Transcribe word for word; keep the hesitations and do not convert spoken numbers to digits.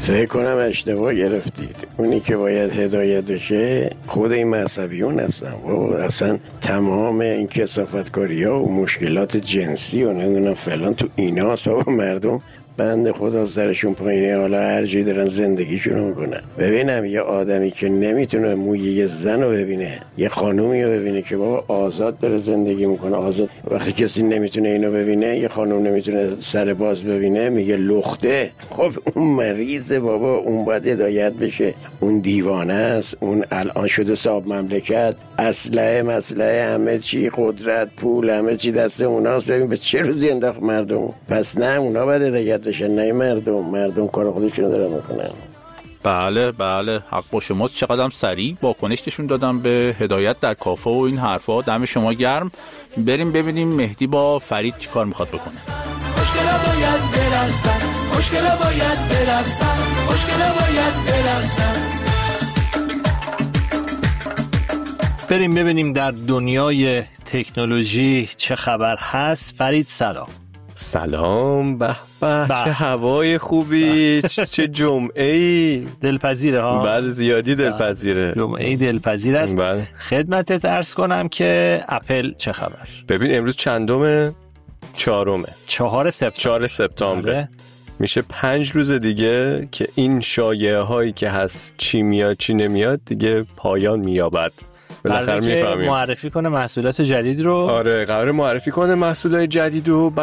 فکر کنم اشتباه گرفتید. اونی که باید هدایت بشه خود این مذهبیون هستن. و اصلا تمام این کثافتکاری ها و مشکلات جنسی و نمیدونم فلان تو ایناست. بابا مردم بند خدا سرشون پایینه، حالا هر جایی دارن زندگیشون میکنن. ببینم یه آدمی که نمیتونه موی یه زن رو ببینه، یه خانومی رو ببینه که بابا آزاد داره زندگی میکنه، آزاد، وقتی کسی نمیتونه اینو ببینه، یه خانوم نمیتونه سر باز ببینه، میگه لخته. خب اون مریضه بابا، اون باید هدایت بشه. اون دیوانه است، اون الان شده صاحب مملکت، اسلحه مسلحه همه چی، قدرت پول همه چی دست اوناست. ببین به چه روزی انداخت مردم. پس نه اونا باید هدایت بشن، نه مردم. مردم کار خودشون دارن میکنن. بله بله، حق با شماست. چقدر سریع واکنش نشون دادم به هدایت در کافه و این حرفا. دم شما گرم. بریم ببینیم مهدی با فرید چی کار میخواد بکنه. خوشگلا باید برقصن، خوشگلا باید برقصن، خوشگلا باید برقصن. بریم ببینیم در دنیای تکنولوژی چه خبر هست. فرید سلام. سلام. به به چه هوای خوبی، چه جمعه‌ای دلپذیره ها. بله زیادی دلپذیره، جمعه دلپذیر است. بله. خدمتت عرض کنم که اپل چه خبر. ببین امروز چندمه؟ چهارمه. چهار سپتامبر. چهار سپتامبر. میشه پنج روز دیگه که این شایعه هایی که هست چی میاد چی نمیاد دیگه پایان مییابد. بالاخره میفهمیم. معرفی کنه محصولات جدید رو. آره قراره معرفی کنه محصولات جدید رو.